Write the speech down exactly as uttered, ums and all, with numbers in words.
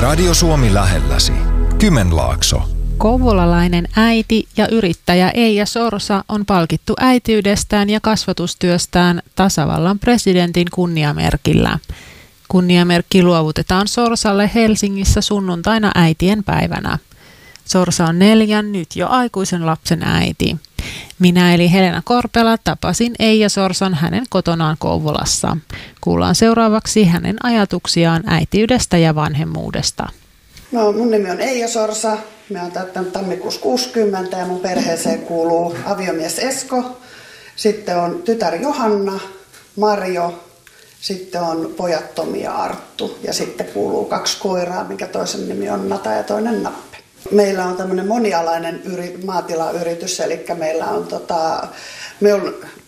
Radio Suomi lähelläsi. Kymenlaakso. Kouvolalainen äiti ja yrittäjä Eija Sorsa on palkittu äitiydestään ja kasvatustyöstään tasavallan presidentin kunniamerkillä. Kunniamerkki luovutetaan Sorsalle Helsingissä sunnuntaina äitien päivänä. Sorsa on neljän nyt jo aikuisen lapsen äiti. Minä eli Helena Korpela tapasin Eija Sorsan hänen kotonaan Kouvolassa. Kuullaan seuraavaksi hänen ajatuksiaan äitiydestä ja vanhemmuudesta. No, mun nimi on Eija Sorsa. Mä oon täyttänyt tammikuussa kuusikymmentä ja mun perheeseen kuuluu aviomies Esko. Sitten on tytär Johanna, Marjo, sitten on pojat Tomi ja Arttu ja sitten kuuluu kaksi koiraa, minkä toisen nimi on Nata ja toinen Nappe. Meillä on tämmöinen monialainen yri, maatilayritys, eli meillä on, tota, me on